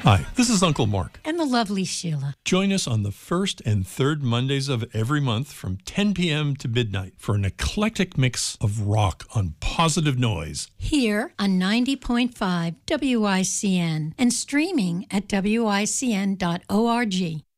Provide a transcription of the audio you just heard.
Hi, this is Uncle Mark. And the lovely Sheila. Join us on the first and third Mondays of every month from 10 p.m. to midnight for an eclectic mix of rock on Positive Noise. Here on 90.5 WICN and streaming at WICN.org.